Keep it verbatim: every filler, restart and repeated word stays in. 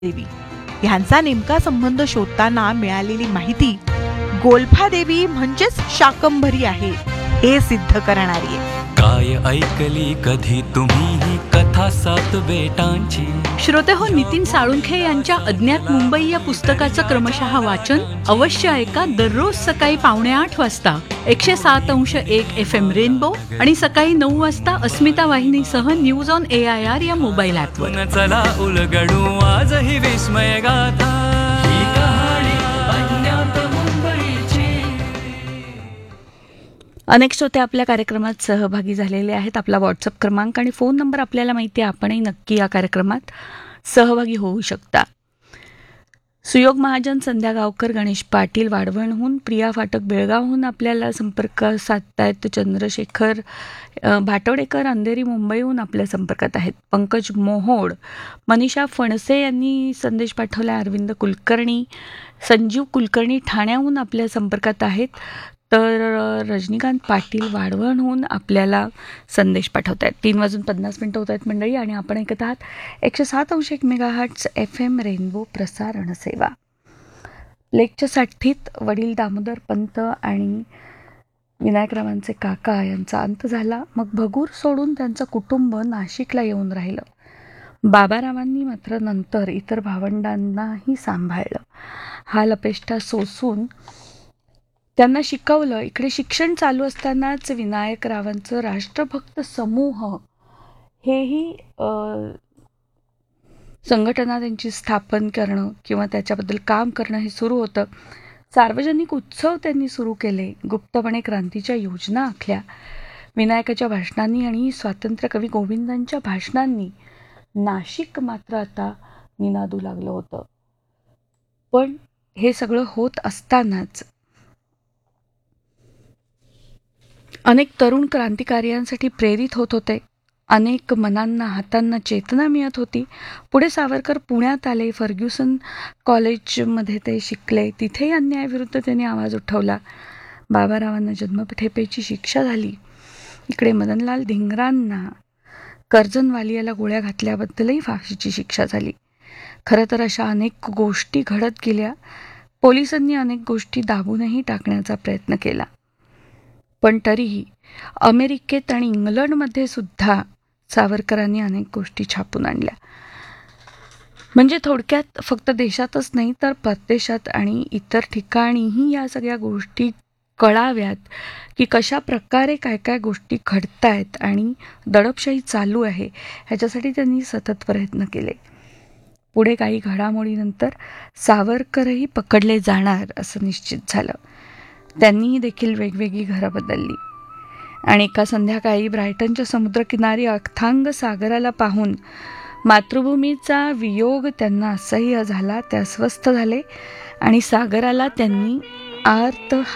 देवी ह्यांचा नेमका संबंध शोधताना मिळालेली माहिती गोल्फादेवी म्हणजेच शाकंभरी आहे हे सिद्ध करणारी आहे. काय ऐकली कधी तुम्ही ही कथा सात बेटांची. श्रोते हो, नितीन साळुंखे यांच्या अज्ञात मुंबई या पुस्तकाचं क्रमशः वाचन अवश्य ऐका दररोज सकाळी पावणे आठ वाजता एकशे सात अंश एक एफ एम रेनबो आणि सकाळी नऊ वाजता अस्मिता वाहिनीसह news on A I R या मोबाईल ॲपवर. चला उलगडू आज ही विस्मय गाथा, ही कहाणी अज्ञात मुंबईची. अनेक श्रोते आपल्या कार्यक्रमात सहभागी झालेले आहेत. आपला व्हॉट्सअप क्रमांक आणि फोन नंबर आपल्याला माहिती आहे. आपणही नक्की या कार्यक्रमात सहभागी होऊ शकता. सुयोग महाजन, संध्या गावकर, गणेश पाटील वाढवणहून, प्रिया फाटक बेळगावहून आपल्याला संपर्क साधतायत. चंद्रशेखर भाटवडेकर अंधेरी मुंबईहून आपल्या संपर्कात आहेत. पंकज मोहोड, मनीषा फणसे यांनी संदेश पाठवला. अरविंद कुलकर्णी, संजीव कुलकर्णी ठाण्याहून आपल्या संपर्कात आहेत. तर रजनीकांत पाटील वाढवणहून आपल्याला संदेश पाठवत आहेत. तीन वाजून पन्नास मिनटं होत आहेत मंडळी आणि आपण ऐकत आहात एकशे सात अंश एक मेगाहर्ट्झ एफ एम रेनबो प्रसारण सेवा. लेकच्या साठीत वडील दामोदर पंत आणि विनायकरावांचे काका यांचा अंत झाला. मग भगूर सोडून त्यांचं कुटुंब नाशिकला येऊन राहिलं. बाबारावांनी मात्र नंतर इतर भावंडांनाही सांभाळलं. हाल अपेष्टा सोसून त्यांना शिकवलं. इकडे शिक्षण चालू असतानाच विनायकरावांचं राष्ट्रभक्त समूह हेही संघटना त्यांची स्थापन करणं किंवा त्याच्याबद्दल काम करणं हे सुरू होतं. सार्वजनिक उत्सव त्यांनी सुरू केले. गुप्तपणे क्रांतीच्या योजना आखल्या. विनायकाच्या भाषणांनी आणि स्वातंत्र्यकवी गोविंदांच्या भाषणांनी नाशिक मात्र आता निनादू लागलं होतं. पण हे सगळं होत असतानाच अनेक तरुण क्रांतिकार्यांसाठी प्रेरित होत होते. अनेक मनांना हातांना चेतना मिळत होती. पुढे सावरकर पुण्यात आले. फर्ग्युसन कॉलेजमध्ये ते शिकले. तिथेही अन्यायाविरुद्ध त्यांनी आवाज उठवला. बाबारावांना जन्मठेपेची शिक्षा झाली. इकडे मदनलाल धिंगरांना कर्जनवालियाला गोळ्या घातल्याबद्दलही फाशीची शिक्षा झाली. खरं तर अशा अनेक गोष्टी घडत गेल्या. पोलिसांनी अनेक गोष्टी दाबूनही टाकण्याचा प्रयत्न केला. पण तरीही अमेरिकेत आणि इंग्लंडमध्ये सुद्धा सावरकरांनी अनेक गोष्टी छापून आणल्या. म्हणजे थोडक्यात फक्त देशातच नाही तर परदेशात आणि इतर ठिकाणीही या सगळ्या गोष्टी कळाव्यात की कशा प्रकारे काय काय गोष्टी घडतायत आणि दडपशाही चालू आहे ह्याच्यासाठी त्यांनी सतत प्रयत्न केले. पुढे काही घडामोडीनंतर सावरकरही पकडले जाणार असं निश्चित झालं. त्यांनीही देखील वेगवेगळी घरं बदलली आणि एका संध्याकाळी ब्रायटनच्या समुद्रकिनारी अथांग सागराला पाहून मातृभूमीचा वियोग त्यांना असह्य झाला. ते अस्वस्थ झाले आणि सागराला त्यांनी आर्त